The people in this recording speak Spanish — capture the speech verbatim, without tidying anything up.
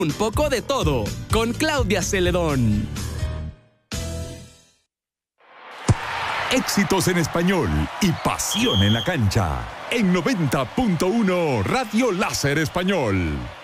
Un poco de todo, con Claudia Celedón. Éxitos en español y pasión en la cancha. En noventa punto uno Radio Láser Español.